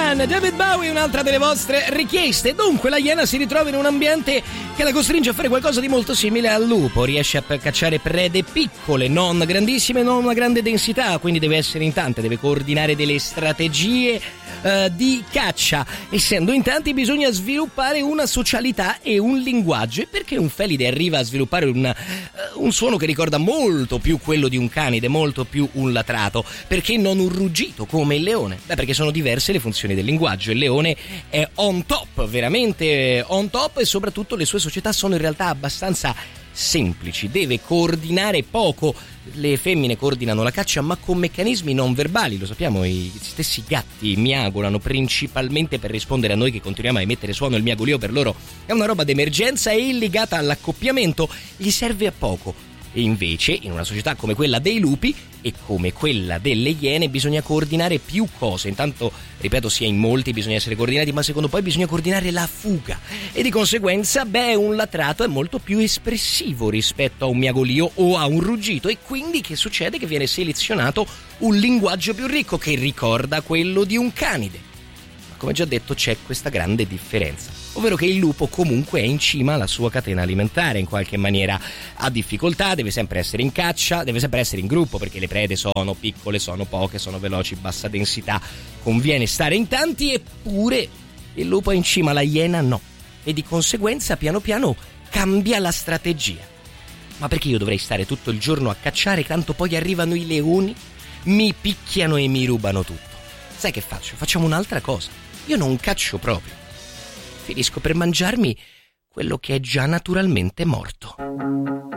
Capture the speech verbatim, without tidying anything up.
Man, David Bowie, un'altra delle vostre richieste. Dunque la iena si ritrova in un ambiente che la costringe a fare qualcosa di molto simile al lupo. Riesce a cacciare prede piccole, non grandissime, non una grande densità, quindi deve essere in tante, deve coordinare delle strategie uh, di caccia. Essendo in tanti bisogna sviluppare una socialità e un linguaggio. E perché un felide arriva a sviluppare un, uh, un suono che ricorda molto più quello di un canide, molto più un latrato? Perché non un ruggito come il leone? Beh, perché sono diverse le funzioni del linguaggio. Il leone è on top, veramente on top, e soprattutto le sue società sono in realtà abbastanza semplici. Deve coordinare poco. Le femmine coordinano la caccia ma con meccanismi non verbali, lo sappiamo, i stessi gatti miagolano principalmente per rispondere a noi che continuiamo a emettere suono. Il miagolio per loro è una roba d'emergenza e legata all'accoppiamento, gli serve a poco. E invece in una società come quella dei lupi e come quella delle iene bisogna coordinare più cose. Intanto, ripeto, sia in molti bisogna essere coordinati, ma secondo poi bisogna coordinare la fuga, e di conseguenza beh un latrato è molto più espressivo rispetto a un miagolio o a un ruggito, e quindi che succede? Che viene selezionato un linguaggio più ricco che ricorda quello di un canide. Ma come già detto c'è questa grande differenza, ovvero che il lupo comunque è in cima alla sua catena alimentare, in qualche maniera ha difficoltà, deve sempre essere in caccia, deve sempre essere in gruppo perché le prede sono piccole, sono poche, sono veloci, bassa densità, conviene stare in tanti. Eppure il lupo è in cima, la iena no, e di conseguenza piano piano cambia la strategia. Ma perché io dovrei stare tutto il giorno a cacciare, tanto poi arrivano i leoni, mi picchiano e mi rubano tutto? Sai che faccio? Facciamo un'altra cosa, io non caccio proprio, finisco per mangiarmi quello che è già naturalmente morto.